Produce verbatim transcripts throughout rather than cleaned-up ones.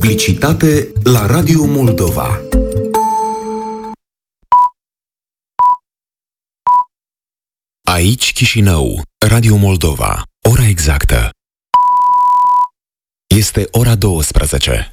Publicitate la Radio Moldova. Aici Chișinău, Radio Moldova. Ora exactă este ora douăsprezece.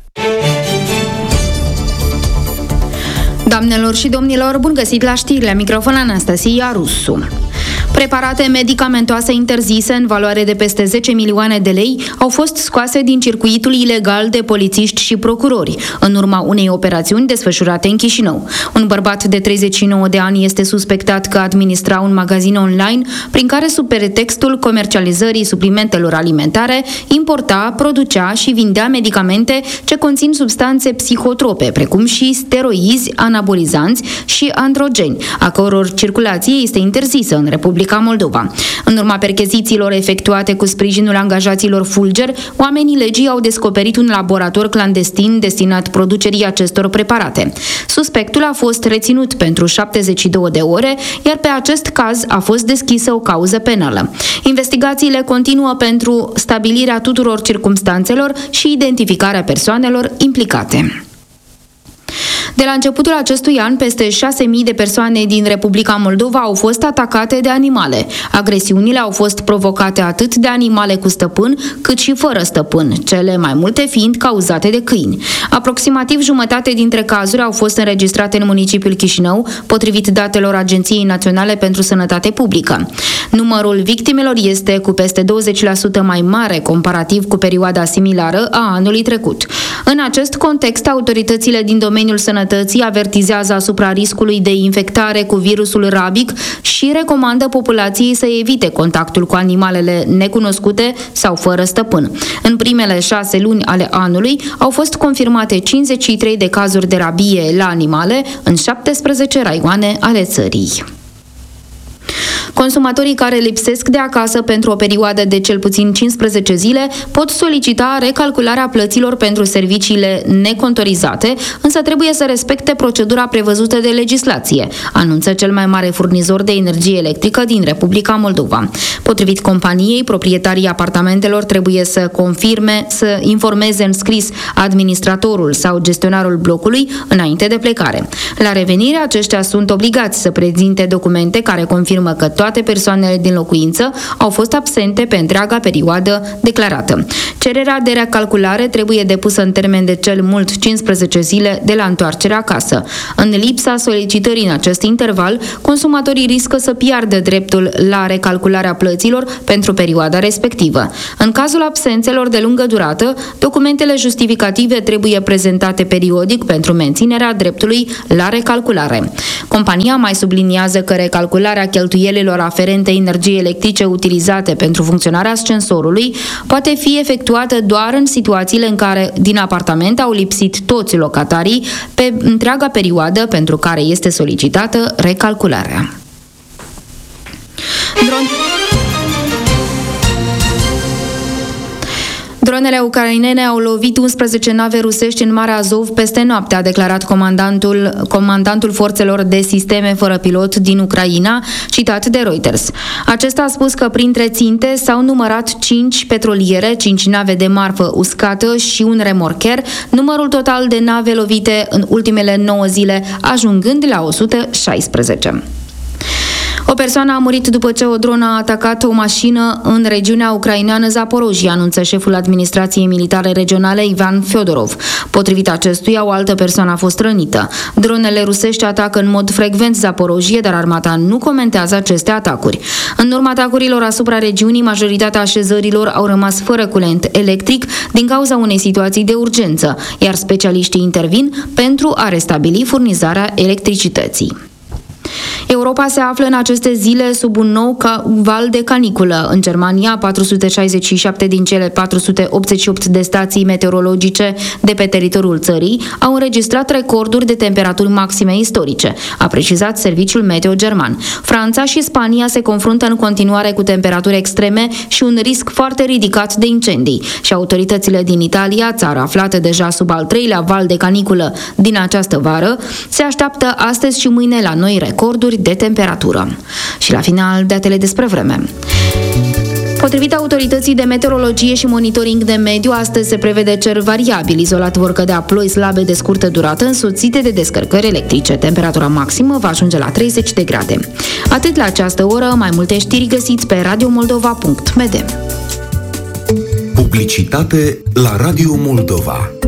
Doamnelor și domnilor, bun găsit la știri, la microfon Anastasia Rusu. Preparate medicamentoase interzise în valoare de peste zece milioane de lei au fost scoase din circuitul ilegal de polițiști și procurori, în urma unei operațiuni desfășurate în Chișinău. Un bărbat de treizeci și nouă de ani este suspectat că administra un magazin online prin care, sub pretextul comercializării suplimentelor alimentare, importa, producea și vindea medicamente ce conțin substanțe psihotrope, precum și steroizi, anabolizanți și androgeni, a căror circulație este interzisă în Republica Moldova. În urma perchezițiilor efectuate cu sprijinul angajaților Fulger, oamenii legii au descoperit un laborator clandestin destinat producerii acestor preparate. Suspectul a fost reținut pentru șaptezeci și două de ore, iar pe acest caz a fost deschisă o cauză penală. Investigațiile continuă pentru stabilirea tuturor circumstanțelor și identificarea persoanelor implicate. De la începutul acestui an, peste șase mii de persoane din Republica Moldova au fost atacate de animale. Agresiunile au fost provocate atât de animale cu stăpân, cât și fără stăpân, cele mai multe fiind cauzate de câini. Aproximativ jumătate dintre cazuri au fost înregistrate în municipiul Chișinău, potrivit datelor Agenției Naționale pentru Sănătate Publică. Numărul victimelor este cu peste douăzeci la sută mai mare comparativ cu perioada similară a anului trecut. În acest context, autoritățile din domeniul sănătății avertizează asupra riscului de infectare cu virusul rabic și recomandă populației să evite contactul cu animalele necunoscute sau fără stăpân. În primele șase luni ale anului au fost confirmate cincizeci și trei de cazuri de rabie la animale în șaptesprezece raioane ale țării. Consumatorii care lipsesc de acasă pentru o perioadă de cel puțin cincisprezece zile pot solicita recalcularea plăților pentru serviciile necontorizate, însă trebuie să respecte procedura prevăzută de legislație, anunță cel mai mare furnizor de energie electrică din Republica Moldova. Potrivit companiei, proprietarii apartamentelor trebuie să confirme, să informeze în scris administratorul sau gestionarul blocului înainte de plecare. La revenire, aceștia sunt obligați să prezinte documente care confirmă că toate persoanele din locuință au fost absente pe întreaga perioadă declarată. Cererea de recalculare trebuie depusă în termen de cel mult cincisprezece zile de la întoarcerea acasă. În lipsa solicitării în acest interval, consumatorii riscă să piardă dreptul la recalcularea plăților pentru perioada respectivă. În cazul absențelor de lungă durată, documentele justificative trebuie prezentate periodic pentru menținerea dreptului la recalculare. Compania mai subliniază că recalcularea cheltuielilor aferente energiei electrice utilizate pentru funcționarea ascensorului poate fi efectuată doar în situațiile în care din apartament au lipsit toți locatarii pe întreaga perioadă pentru care este solicitată recalcularea. Dron... Dronele ucrainene au lovit unsprezece nave rusești în Marea Azov peste noapte, a declarat comandantul, comandantul forțelor de sisteme fără pilot din Ucraina, citat de Reuters. Acesta a spus că printre ținte s-au numărat cinci petroliere, cinci nave de marfă uscată și un remorcher, numărul total de nave lovite în ultimele nouă zile ajungând la o sută șaisprezece. O persoană a murit după ce o dronă a atacat o mașină în regiunea ucraineană Zaporojia, anunță șeful administrației militare regionale Ivan Fyodorov. Potrivit acestuia, o altă persoană a fost rănită. Dronele rusești atacă în mod frecvent Zaporojie, dar armata nu comentează aceste atacuri. În urma atacurilor asupra regiunii, majoritatea așezărilor au rămas fără curent electric din cauza unei situații de urgență, iar specialiștii intervin pentru a restabili furnizarea electricității. Europa se află în aceste zile sub un nou val de caniculă. În Germania, patru sute șaizeci și șapte din cele patru sute optzeci și opt de stații meteorologice de pe teritoriul țării au înregistrat recorduri de temperaturi maxime istorice, a precizat serviciul meteo german. Franța și Spania se confruntă în continuare cu temperaturi extreme și un risc foarte ridicat de incendii. Și autoritățile din Italia, țară aflată deja sub al treilea val de caniculă din această vară, se așteaptă astăzi și mâine la noi recorduri de temperatură. Și la final, datele despre vreme. Potrivit autorității de meteorologie și monitoring de mediu, astăzi se prevede cer variabil, izolat vor cădea ploi slabe de scurtă durată, însoțite de descărcări electrice. Temperatura maximă va ajunge la treizeci de grade. Atât la această oră, mai multe știri găsiți pe radiomoldova punct m d. Publicitate la Radio Moldova.